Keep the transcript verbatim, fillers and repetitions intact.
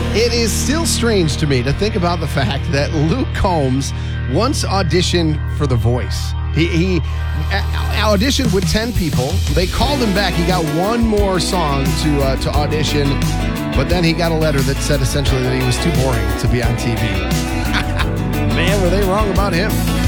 It is still strange to me to think about the fact that Luke Combs once auditioned for The Voice. He, he auditioned with ten people. They called him back. He got one more song to uh, to audition, but then he got a letter that said essentially that he was too boring to be on T V. Man, were they wrong about him.